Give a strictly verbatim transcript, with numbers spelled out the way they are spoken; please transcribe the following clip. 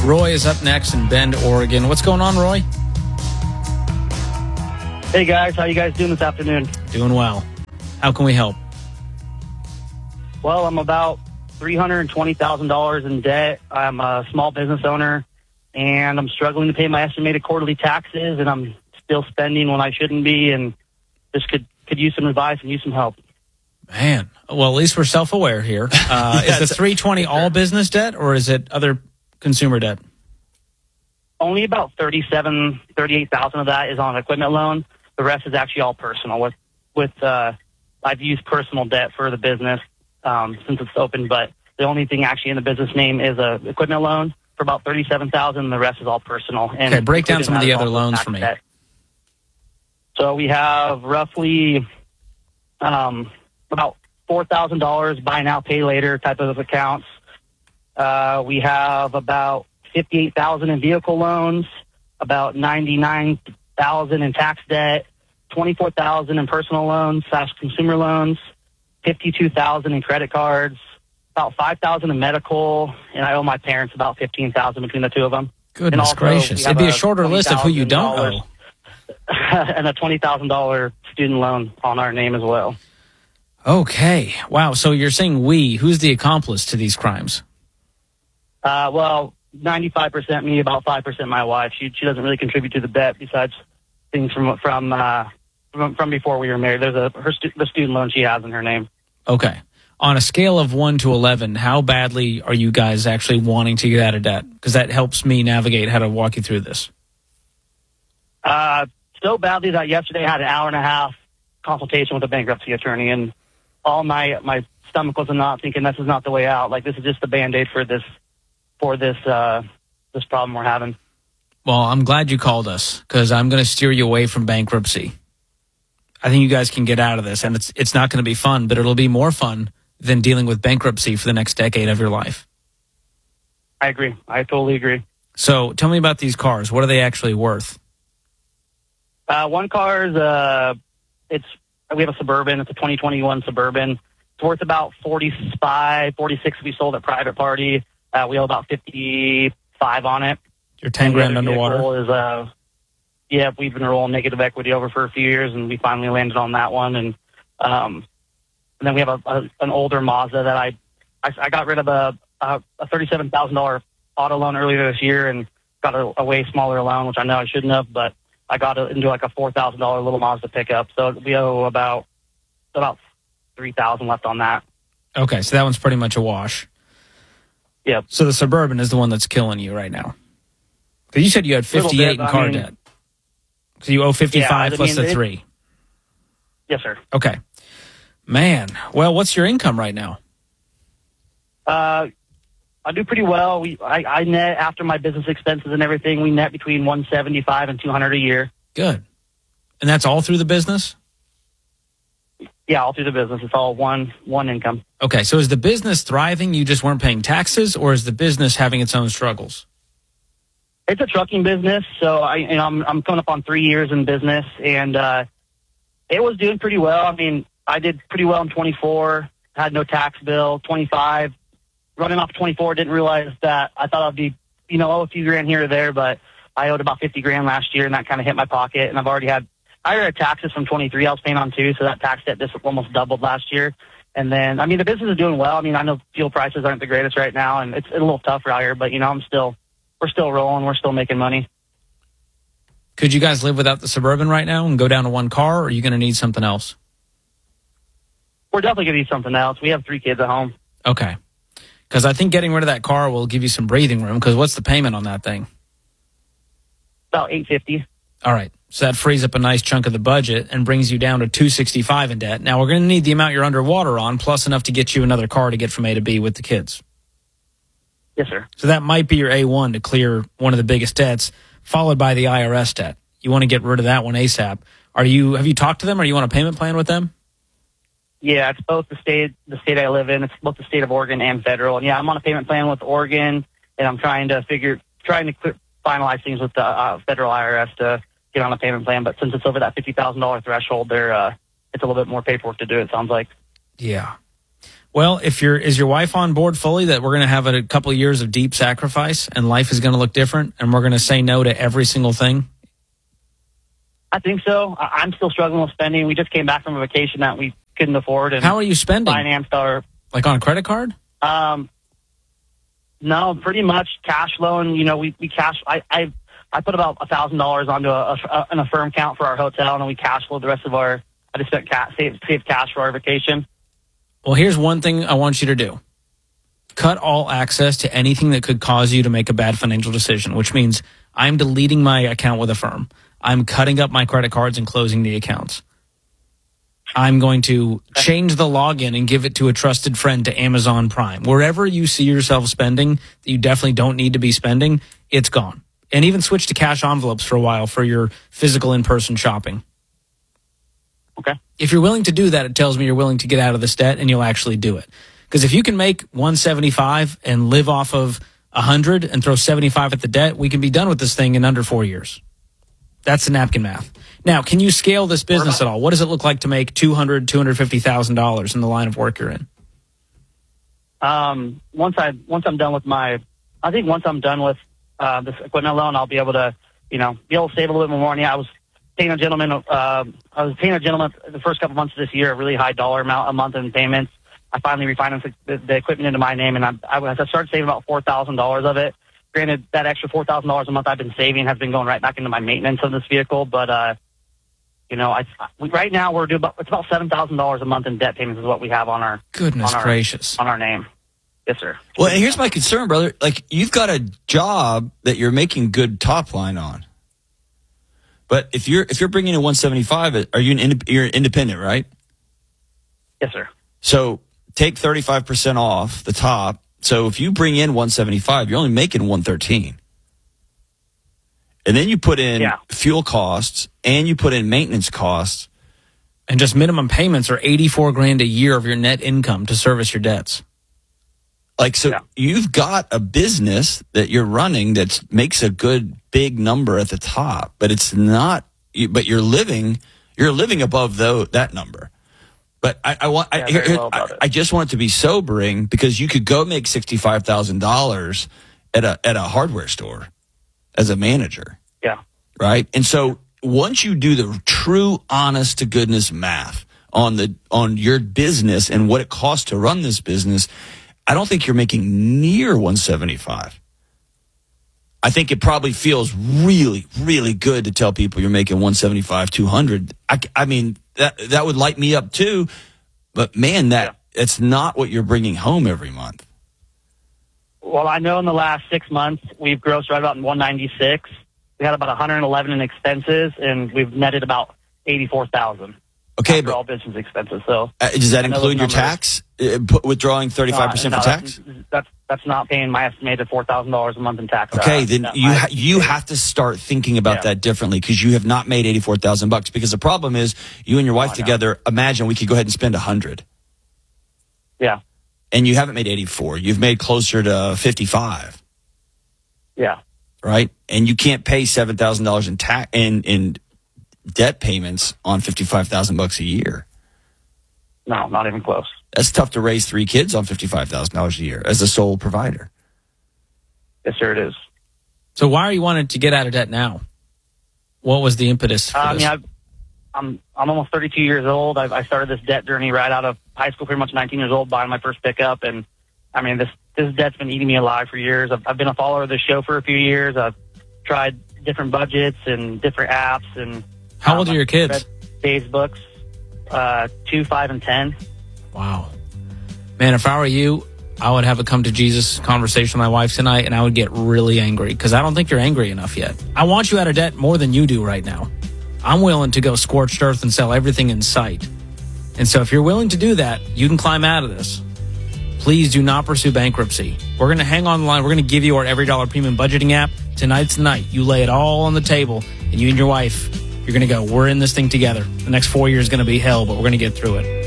Roy is up next in Bend, Oregon. What's going on, Roy? Hey, guys. How you guys doing this afternoon? Doing well. How can we help? Well, I'm about three hundred twenty thousand dollars in debt. I'm a small business owner, and I'm struggling to pay my estimated quarterly taxes, and I'm still spending when I shouldn't be, and just could, could use some advice and use some help. Man, well, at least we're self-aware here. Uh, is the three twenty all business debt, or is it other consumer debt? Only about thirty-seven, thirty-eight thousand of that is on an equipment loan. The rest is actually all personal. With with uh, I've used personal debt for the business um, since it's open, but the only thing actually in the business name is a equipment loan for about thirty-seven thousand. The rest is all personal. And okay, break down some of the other loans for me. Debt. So we have roughly um, about four thousand dollars buy now, pay later type of accounts. Uh, we have about fifty-eight thousand dollars in vehicle loans, about ninety-nine thousand dollars in tax debt, twenty-four thousand dollars in personal loans slash consumer loans, fifty-two thousand dollars in credit cards, about five thousand dollars in medical, and I owe my parents about fifteen thousand dollars between the two of them. Goodness gracious. It'd be a shorter list of who you don't owe. And a twenty thousand dollars student loan on our name as well. Okay. Wow. So you're saying we. Who's the accomplice to these crimes? Uh, well, ninety-five percent me, about five percent my wife. She she doesn't really contribute to the debt besides things from from uh, from, from before we were married. There's a her stu- the student loan she has in her name. Okay. On a scale of one to eleven, how badly are you guys actually wanting to get out of debt? Because that helps me navigate how to walk you through this. Uh, so badly that yesterday I had an hour and a half consultation with a bankruptcy attorney, and all night my stomach was a knot, thinking this is not the way out. Like, this is just the Band-Aid for this for this uh, this problem we're having. Well, I'm glad you called us, because I'm going to steer you away from bankruptcy. I think you guys can get out of this, and it's it's not going to be fun, but it'll be more fun than dealing with bankruptcy for the next decade of your life. I agree. I totally agree. So tell me about these cars. What are they actually worth? Uh, one car is uh, it's we have a Suburban. It's a twenty twenty-one Suburban. It's worth about forty-five, forty-six if we sold at private party. Uh, we owe about fifty-five on it. You're ten grand underwater. Is, uh, yeah, we've been rolling negative equity over for a few years, and we finally landed on that one. And um, and then we have a, a an older Mazda that I I, I got rid of a a, a thirty-seven thousand dollars auto loan earlier this year, and got a, a way smaller loan, which I know I shouldn't have, but I got it into like a four thousand dollars little Mazda pickup. So we owe about about three thousand dollars left on that. Okay, so that one's pretty much a wash. Yep. So the Suburban is the one that's killing you right now. Because you said you had fifty-eight bit, in car I mean, debt. So you owe fifty-five yeah, plus mean, the it, three. Yes, sir. Okay. Man, well, what's your income right now? Uh, I do pretty well. We I, I net, after my business expenses and everything, we net between one seventy-five and two hundred a year. Good. And that's all through the business? Yeah, all through the business. It's all one one income. Okay, so is the business thriving? You just weren't paying taxes, or is the business having its own struggles? It's a trucking business, so I, you know, I'm I'm coming up on three years in business, and uh, it was doing pretty well. I mean, I did pretty well in twenty-four. Had no tax bill. twenty-five, running off twenty-four. Didn't realize that. I thought I'd be, you know, owe a few grand here or there, but I owed about fifty grand last year, and that kind of hit my pocket. And I've already had I already had taxes from twenty-three I was paying on too, so that tax debt just almost doubled last year. And then, I mean, the business is doing well. I mean, I know fuel prices aren't the greatest right now, and it's a little tougher out here, but, you know, I'm still, we're still rolling. We're still making money. Could you guys live without the Suburban right now and go down to one car, or are you going to need something else? We're definitely going to need something else. We have three kids at home. Okay. Because I think getting rid of that car will give you some breathing room, because what's the payment on that thing? About eight hundred fifty dollars. All right. So that frees up a nice chunk of the budget and brings you down to two hundred sixty-five in debt. Now, we're going to need the amount you're underwater on, plus enough to get you another car to get from A to B with the kids. Yes, sir. So that might be your A one to clear one of the biggest debts, followed by the I R S debt. You want to get rid of that one ASAP. Are you? Have you talked to them? Are you on a payment plan with them? Yeah, it's both the state the state I live in. It's both the state of Oregon and federal. And yeah, I'm on a payment plan with Oregon, and I'm trying to figure, trying to clear, finalize things with the uh, federal I R S to get on a payment plan. But since it's over that fifty thousand dollars threshold, there uh, it's a little bit more paperwork to do, it sounds like. Yeah. Well, if you're, is your wife on board fully that we're going to have a couple of years of deep sacrifice and life is going to look different and we're going to say no to every single thing? I think so. I- I'm still struggling with spending. We just came back from a vacation that we couldn't afford. And how are you spending? Financed our, like on a credit card? Um, no, pretty much cash flow. And, you know, we, we cash, I, I, I put about a thousand dollars onto a, a, an affirm account for our hotel, and then we cash flowed the rest of our, I just spent cash, saved, saved cash for our vacation. Well, here's one thing I want you to do. Cut all access to anything that could cause you to make a bad financial decision, which means I'm deleting my account with Affirm. I'm cutting up my credit cards and closing the accounts. I'm going to change the login and give it to a trusted friend to Amazon Prime. Wherever you see yourself spending that you definitely don't need to be spending, it's gone. And even switch to cash envelopes for a while for your physical in-person shopping. Okay. If you're willing to do that, it tells me you're willing to get out of this debt and you'll actually do it. Because if you can make one seventy-five and live off of one hundred and throw seventy-five at the debt, we can be done with this thing in under four years. That's the napkin math. Now, can you scale this business at all? What does it look like to make two hundred thousand dollars, two hundred fifty thousand dollars in the line of work you're in? Um, once I once I'm done with my, I think once I'm done with uh, this equipment loan, I'll be able to, you know, be able to save a little bit more money. I was paying a gentleman, uh, I was paying a gentleman the first couple months of this year a really high dollar amount a month in payments. I finally refinanced the, the equipment into my name, and I, I, I started saving about four thousand dollars of it. Granted, that extra four thousand dollars a month I've been saving has been going right back into my maintenance of this vehicle, but uh, you know, I, we, right now we're doing about, it's about seven thousand dollars a month in debt payments is what we have on our goodness on our, gracious on our name. Yes, sir. Well, and here's my concern, brother. Like, you've got a job that you're making good top line on, but if you're if you're bringing in one seventy-five, are you an ind- you're independent, right? Yes, sir. So take thirty-five percent off the top. So if you bring in one seventy-five, you're only making one thirteen. And then you put in yeah. fuel costs and you put in maintenance costs. And just minimum payments are eighty-four grand a year of your net income to service your debts. Like, so yeah. you've got a business that you're running that makes a good big number at the top, but it's not, but you're living, you're living above though that number. But I, I want, yeah, I, here, well I, I just want it to be sobering because you could go make sixty-five thousand dollars at a, at a hardware store as a manager. Yeah. Right. And so once you do the true honest to goodness math on the, on your business and what it costs to run this business, I don't think you're making near one seventy-five. I think it probably feels really, really good to tell people you're making one seventy-five, two hundred. I, I mean, that that would light me up too. But man, that yeah. it's not what you're bringing home every month. Well, I know in the last six months we've grossed right about one ninety-six. We had about one hundred eleven in expenses, and we've netted about eighty-four thousand. Okay, after but all business expenses. So uh, does that I include your tax? Uh, put, withdrawing thirty-five percent no, for tax? That's, that's that's not paying my estimated four thousand dollars a month in tax. Okay, uh, then that you my- ha- you have to start thinking about Yeah. that differently because you have not made eighty-four thousand bucks. Because the problem is, you and your wife Oh, I know. together. Imagine we could go ahead and spend a hundred, Yeah, and you haven't made eighty-four. You've made closer to fifty-five, yeah, right? And you can't pay seven thousand dollars in tax in in debt payments on fifty-five thousand bucks a year. no, not even close. That's tough to raise three kids on fifty-five thousand dollars a year as a sole provider. Yes, sir, it is. So why are you wanting to get out of debt now? What was the impetus for Uh, I this? mean, I've, I'm I'm almost thirty-two years old. I've, I started this debt journey right out of high school, pretty much nineteen years old, buying my first pickup, and I mean, this this debt's been eating me alive for years. I've, I've been a follower of the show for a few years. I've tried different budgets and different apps, and How old um, are your I've kids? read Dave's books, uh, two, five, and ten. Wow. Man, if I were you, I would have a come to Jesus conversation with my wife tonight, and I would get really angry because I don't think you're angry enough yet. I want you out of debt more than you do right now. I'm willing to go scorched earth and sell everything in sight. And so if you're willing to do that, you can climb out of this. Please do not pursue bankruptcy. We're going to hang on the line. We're going to give you our Every Dollar Premium budgeting app. Tonight's the night. You lay it all on the table, and you and your wife, you're going to go, we're in this thing together. The next four years is going to be hell, but we're going to get through it.